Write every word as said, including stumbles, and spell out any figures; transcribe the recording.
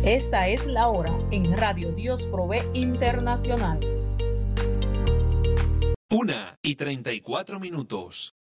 Esta es la hora en Radio Dios Provee Internacional. Una y treinta y cuatro minutos.